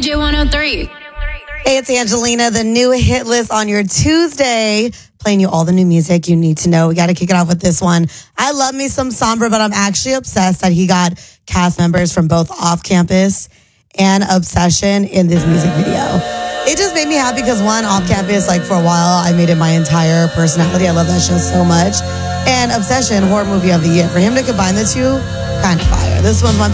DJ 103. Hey, it's Angelina, the new hit list on your Tuesday, playing you all the new music you need to know. We got to kick it off with this one. I love me some Sombra, but I'm actually obsessed that he got cast members from both Off Campus and Obsession in this music video. It just made me happy because one, Off Campus, like for a while, I made it my entire personality. I love that show so much. And Obsession, horror movie of the year. For him to combine the two, kind of fire. This one's my